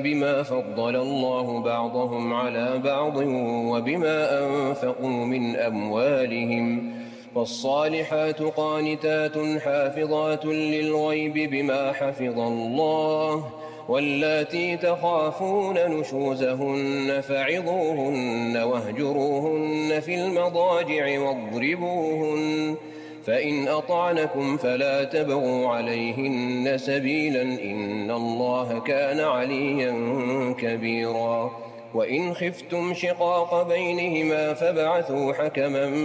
بما فضل الله بعضهم على بعض وبما أنفقوا من أموالهم، فالصالحات قانتات حافظات للغيب بما حفظ الله، واللاتي تخافون نشوزهن فعظوهن واهجروهن في المضاجع واضربوهن، فإن أطعنكم فلا تبغوا عليهن سبيلا إن الله كان عليا كبيرا. وإن خفتم شقاق بينهما فابعثوا حكما